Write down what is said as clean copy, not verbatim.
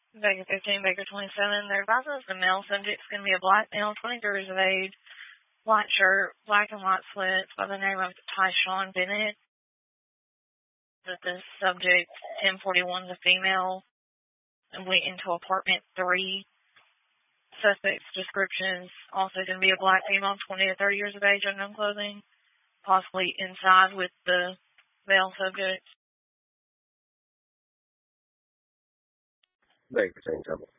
Baker 15, Baker 27. Their advisor is the male subject is going to be a black male, 23 years of age, white shirt, black and white slits by the name of Tyshawn Bennett. That this subject, 1041, is a female, and went into apartment 3. Suspect's description is also going to be a black female, 20 to 30 years of age, unknown clothing, possibly inside with the male subject. Baker, same trouble.